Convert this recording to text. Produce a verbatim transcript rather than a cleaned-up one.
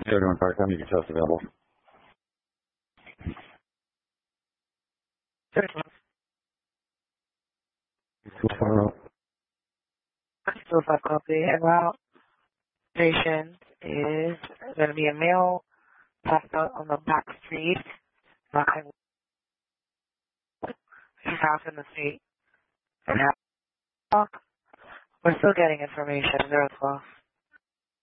They're doing part-time, you can test available. So if I copy and route, patient is going to be a male, passed out on the back street, knocking his house in the street. And we're still getting information. Zero twelve.